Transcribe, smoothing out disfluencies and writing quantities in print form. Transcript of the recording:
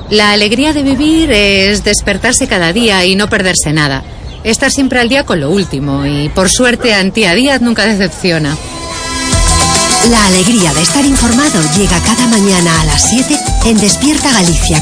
La alegría de vivir es despertarse cada día y no perderse nada. Estar siempre al día con lo último y, por suerte, Antía Díaz nunca decepciona. La alegría de estar informado llega cada mañana a las 7 en Despierta Galicia